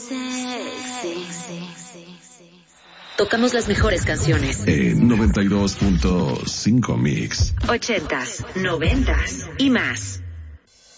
Tocamos las mejores canciones. 92.5 Mix. 80s, 90s y más.